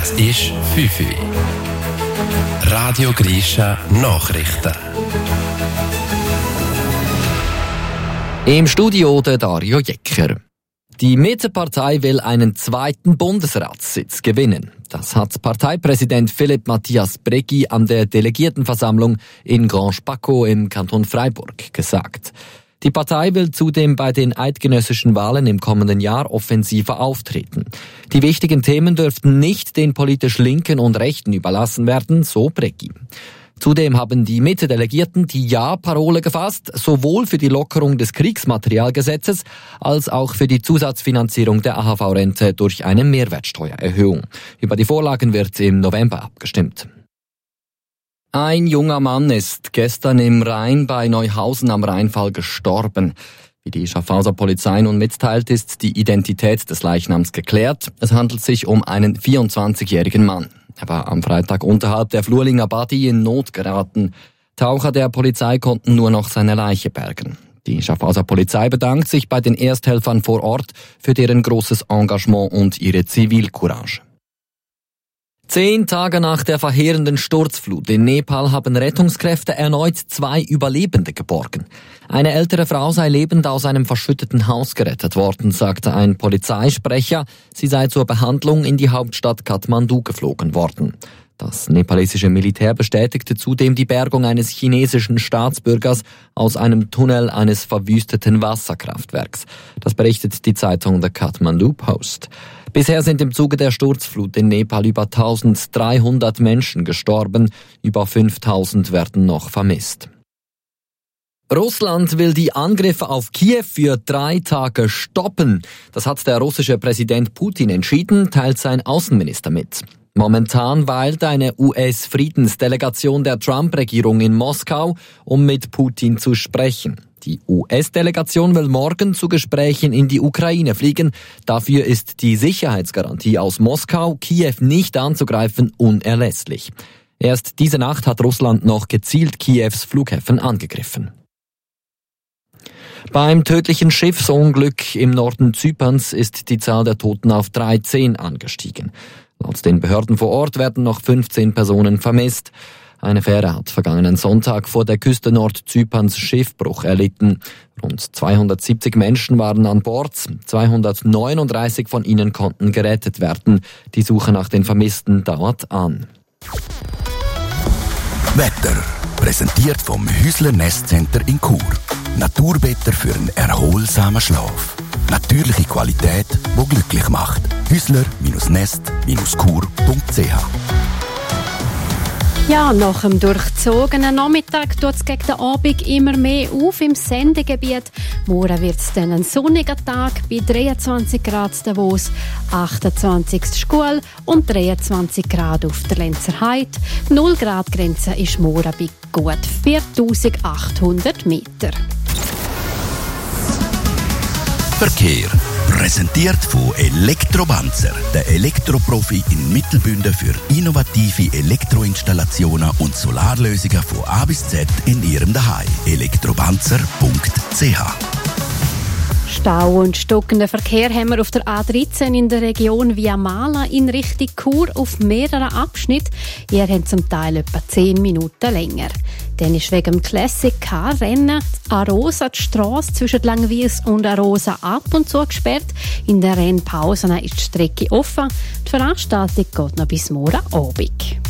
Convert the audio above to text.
Es ist 5 Uhr. Radio Grisha Nachrichten. Im Studio der Dario Jecker. Die Mitte-Partei will einen zweiten Bundesratssitz gewinnen. Das hat Parteipräsident Philipp Matthias Breggi an der Delegiertenversammlung in Grand-Spaco im Kanton Freiburg gesagt. Die Partei will zudem bei den eidgenössischen Wahlen im kommenden Jahr offensiver auftreten. Die wichtigen Themen dürften nicht den politisch Linken und Rechten überlassen werden, so Breggi. Zudem haben die Mitte-Delegierten die Ja-Parole gefasst, sowohl für die Lockerung des Kriegsmaterialgesetzes als auch für die Zusatzfinanzierung der AHV-Rente durch eine Mehrwertsteuererhöhung. Über die Vorlagen wird im November abgestimmt. Ein junger Mann ist gestern im Rhein bei Neuhausen am Rheinfall gestorben. Wie die Schaffhauser Polizei nun mitteilt, ist die Identität des Leichnams geklärt. Es handelt sich um einen 24-jährigen Mann. Er war am Freitag unterhalb der Flurlinger Badi in Not geraten. Taucher der Polizei konnten nur noch seine Leiche bergen. Die Schaffhauser Polizei bedankt sich bei den Ersthelfern vor Ort für deren großes Engagement und ihre Zivilcourage. 10 Tage nach der verheerenden Sturzflut in Nepal haben Rettungskräfte erneut 2 Überlebende geborgen. Eine ältere Frau sei lebend aus einem verschütteten Haus gerettet worden, sagte ein Polizeisprecher. Sie sei zur Behandlung in die Hauptstadt Kathmandu geflogen worden. Das nepalesische Militär bestätigte zudem die Bergung eines chinesischen Staatsbürgers aus einem Tunnel eines verwüsteten Wasserkraftwerks. Das berichtet die Zeitung The Kathmandu Post. Bisher sind im Zuge der Sturzflut in Nepal über 1300 Menschen gestorben, über 5000 werden noch vermisst. Russland will die Angriffe auf Kiew für 3 Tage stoppen. Das hat der russische Präsident Putin entschieden, teilt sein Außenminister mit. Momentan weilt eine US-Friedensdelegation der Trump-Regierung in Moskau, um mit Putin zu sprechen. Die US-Delegation will morgen zu Gesprächen in die Ukraine fliegen. Dafür ist die Sicherheitsgarantie aus Moskau, Kiew nicht anzugreifen, unerlässlich. Erst diese Nacht hat Russland noch gezielt Kiews Flughäfen angegriffen. Beim tödlichen Schiffsunglück im Norden Zyperns ist die Zahl der Toten auf 13 angestiegen. Laut den Behörden vor Ort werden noch 15 Personen vermisst. Eine Fähre hat vergangenen Sonntag vor der Küste Nordzyperns Schiffbruch erlitten. Rund 270 Menschen waren an Bord. 239 von ihnen konnten gerettet werden. Die Suche nach den Vermissten dauert an. Wetter. Präsentiert vom Hüsler Nestcenter in Chur. Naturbetter für einen erholsamen Schlaf. Natürliche Qualität, die glücklich macht. Hüsler-nest-chur.ch. Ja, nach dem durchzogenen Nachmittag tut es gegen den Abend immer mehr auf im Sendegebiet. Morgen wird es dann ein sonniger Tag bei 23 Grad Davos, 28 Schkuhl und 23 Grad auf der Lenzer Heide. 0 Grad Grenze ist morgen bei gut 4800 Meter. Verkehr. Präsentiert von Elektrobanzer, der Elektroprofi in Mittelbünden für innovative Elektroinstallationen und Solarlösungen von A bis Z in Ihrem Zuhause. elektrobanzer.ch. Stau und stockenden Verkehr haben wir auf der A13 in der Region Viamala in Richtung Chur auf mehreren Abschnitten. Ihr habt zum Teil etwa 10 Minuten länger. Dann ist wegen dem Classic Car-Rennen Arosa die Strasse zwischen Langwies und Arosa ab und zu gesperrt. In der Rennpause ist die Strecke offen. Die Veranstaltung geht noch bis morgen Abend.